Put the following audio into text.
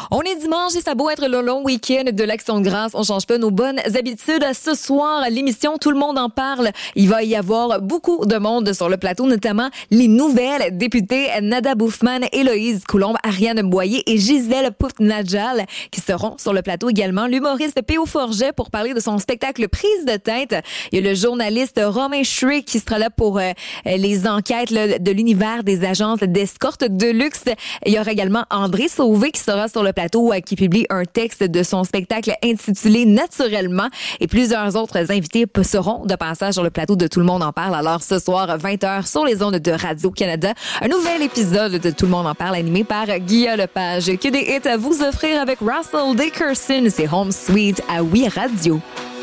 On est dimanche et ça a beau être le long week-end de l'Action de grâce. On change pas nos bonnes habitudes. Ce soir, l'émission Tout le monde en parle. Il va y avoir beaucoup de monde sur le plateau, notamment les nouvelles députées Nada Boufman, Héloïse Coulombe, Ariane Boyer et Gisèle Pouf-Nadjal qui seront sur le plateau également. L'humoriste P.O. Forget pour parler de son spectacle Prise de tête. Il y a le journaliste Romain Schrick qui sera là pour les enquêtes là, de l'univers des agences d'escorte de luxe. Il y aura également André Sauvé qui sera sur le plateau qui publie un texte de son spectacle intitulé Naturellement. Et plusieurs autres invités seront de passage sur le plateau de Tout le monde en parle. Alors ce soir, 20h sur les ondes de Radio-Canada, un nouvel épisode de Tout le monde en parle animé par Guillaume Lepage. Que des hits à vous offrir avec Russell Dickerson. C'est Home Sweet à Oui Radio.